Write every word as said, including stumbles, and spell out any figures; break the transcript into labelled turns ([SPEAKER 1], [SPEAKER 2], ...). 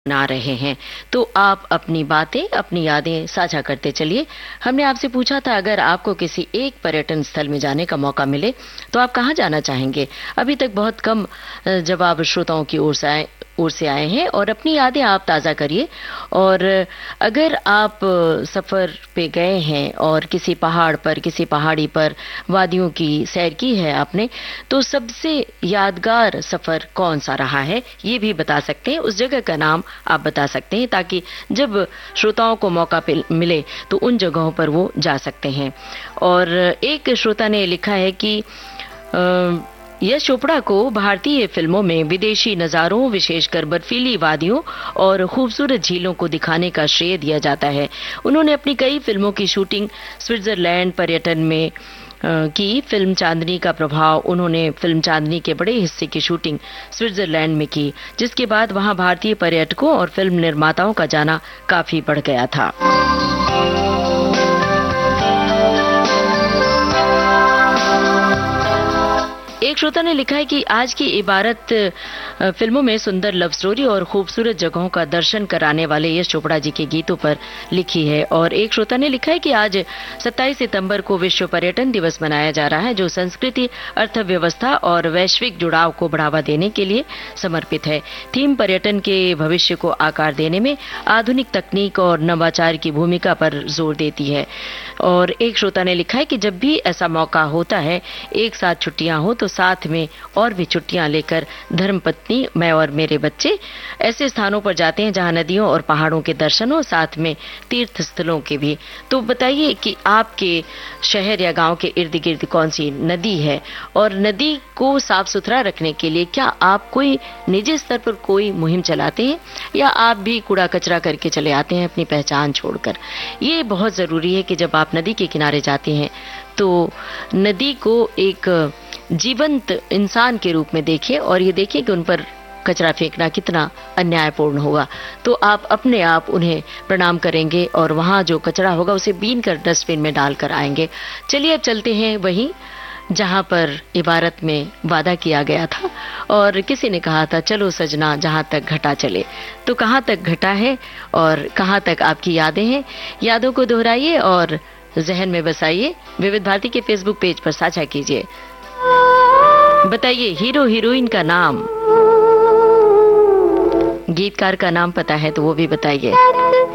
[SPEAKER 1] बना रहे हैं। तो आप अपनी बातें, अपनी यादें साझा करते चलिए। हमने आपसे पूछा था, अगर आपको किसी एक पर्यटन स्थल में जाने का मौका मिले तो आप कहां जाना चाहेंगे? अभी तक बहुत कम जवाब श्रोताओं की ओर से आए ओर से आए हैं और अपनी यादें आप ताज़ा करिए। और अगर आप सफ़र पे गए हैं और किसी पहाड़ पर, किसी पहाड़ी पर वादियों की सैर की है आपने, तो सबसे यादगार सफ़र कौन सा रहा है ये भी बता सकते हैं। उस जगह का नाम आप बता सकते हैं ताकि जब श्रोताओं को मौका मिले तो उन जगहों पर वो जा सकते हैं। और एक श्रोता ने लिखा है कि आ, यश चोपड़ा को भारतीय फिल्मों में विदेशी नज़ारों, विशेषकर बर्फीली वादियों और खूबसूरत झीलों को दिखाने का श्रेय दिया जाता है। उन्होंने अपनी कई फिल्मों की शूटिंग स्विट्जरलैंड पर्यटन में की। फिल्म चांदनी का प्रभाव, उन्होंने फिल्म चांदनी के बड़े हिस्से की शूटिंग स्विट्जरलैंड में की, जिसके बाद वहां भारतीय पर्यटकों और फिल्म निर्माताओं का जाना काफी बढ़ गया था। एक श्रोता ने लिखा है कि आज की इबारत फिल्मों में सुंदर लव स्टोरी और खूबसूरत जगहों का दर्शन कराने वाले यश चोपड़ा जी के गीतों पर लिखी है। और एक श्रोता ने लिखा है कि आज सत्ताईस सितंबर को विश्व पर्यटन दिवस मनाया जा रहा है, जो संस्कृति, अर्थव्यवस्था और वैश्विक जुड़ाव को बढ़ावा देने के लिए समर्पित है। थीम पर्यटन के भविष्य को आकार देने में आधुनिक तकनीक और नवाचार की भूमिका पर जोर देती है। और एक श्रोता ने लिखा है कि जब भी ऐसा मौका होता है, एक साथ छुट्टियां हो, तो साथ में और भी छुट्टियां लेकर धर्मपत्नी, मैं और मेरे बच्चे ऐसे स्थानों पर जाते हैं जहां नदियों और पहाड़ों के दर्शन हो, साथ में तीर्थ स्थलों के भी। तो बताइए कि आपके शहर या गांव के इर्द गिर्द कौन सी नदी है, और नदी को साफ सुथरा रखने के लिए क्या आप कोई निजी स्तर पर कोई मुहिम चलाते हैं, या आप भी कूड़ा कचरा करके चले आते हैं अपनी पहचान छोड़कर? ये बहुत जरूरी है कि जब आप नदी के किनारे जाते हैं तो नदी को एक जीवंत इंसान के रूप में देखिए, और ये देखिए कि उन पर कचरा फेंकना कितना अन्यायपूर्ण होगा। तो आप अपने आप उन्हें प्रणाम करेंगे और वहां जो कचरा होगा उसे बीन कर डस्टबिन में डालकर आएंगे। चलिए अब चलते हैं वहीं जहां पर इबारत में वादा किया गया था, और किसी ने कहा था, चलो सजना जहां तक घटा चले। तो कहां तक घटा है और कहां तक आपकी यादें हैं? यादों को दोहराइए और जहन में बसाइए। विविध भारती के फेसबुक पेज पर साझा कीजिए। बताइए हीरो हीरोइन का नाम, गीतकार का नाम पता है तो वो भी बताइए।